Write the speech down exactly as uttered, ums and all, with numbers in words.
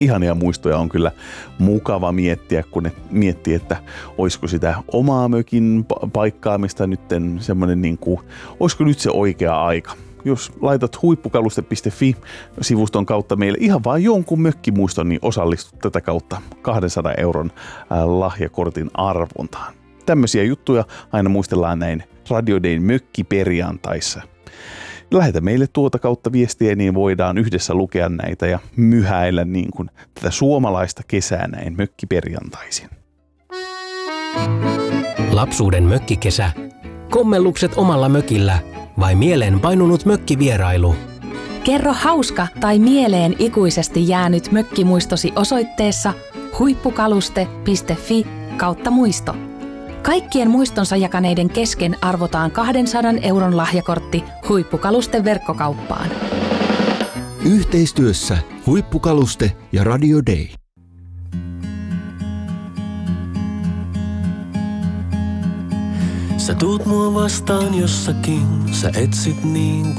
ihania muistoja on kyllä mukava miettiä, kun ne miettii, että olisiko sitä omaa mökin paikkaamista nytten semmoinen niin kuin, olisiko nyt se oikea aika. Jos laitat huippukaluste piste fi-sivuston kautta meille ihan vaan jonkun mökkimuiston, niin osallistut tätä kautta kahdensadan euron lahjakortin arvontaan. Tämmöisiä juttuja aina muistellaan näin Radio Dayn mökkiperjantaissa. Lähetä meille tuota kautta viestiä, niin voidaan yhdessä lukea näitä ja myhäillä niin kuin tätä suomalaista kesää näin mökkiperjantaisin. Lapsuuden mökkikesä. Kommellukset omalla mökillä vai mieleen painunut mökkivierailu? Kerro hauska tai mieleen ikuisesti jäänyt mökkimuistosi osoitteessa huippukaluste piste fi kautta muisto. Kaikkien muistonsa jakaneiden kesken arvotaan kahdensadan euron lahjakortti Huippukalusten verkkokauppaan. Yhteistyössä Huippukaluste ja Radio Day. Sä tuut mua vastaan jossakin, sä etsit niin